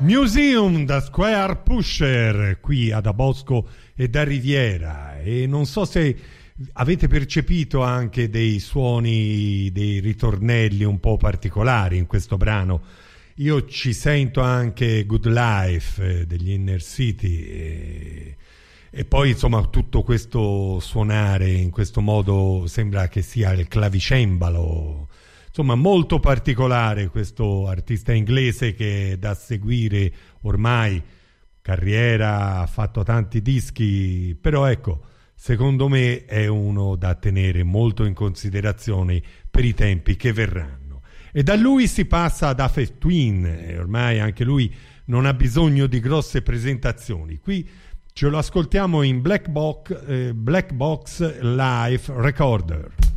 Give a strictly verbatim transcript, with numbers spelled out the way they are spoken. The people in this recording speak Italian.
Museum da Square Pusher qui a Da Bosco e da Riviera, e non so se avete percepito anche dei suoni, dei ritornelli un po' particolari in questo brano. Io ci sento anche Good Life eh, degli Inner City e, e poi insomma tutto questo suonare in questo modo sembra che sia il clavicembalo. Insomma, molto particolare questo artista inglese che è da seguire ormai, carriera, ha fatto tanti dischi, però ecco, secondo me è uno da tenere molto in considerazione per i tempi che verranno. E da lui si passa ad Aphex Twin, e ormai anche lui non ha bisogno di grosse presentazioni. Qui ce lo ascoltiamo in Black Box, eh, Black Box Live Recorder.